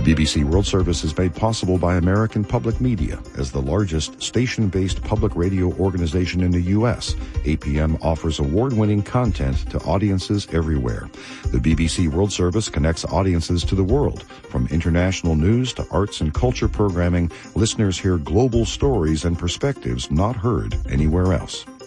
BBC World Service is made possible by American Public Media. As the largest station-based public radio organization in the U.S., APM offers award-winning content to audiences everywhere. The BBC World Service connects audiences to the world. From international news to arts and culture programming, listeners hear global stories and perspectives not heard anywhere else.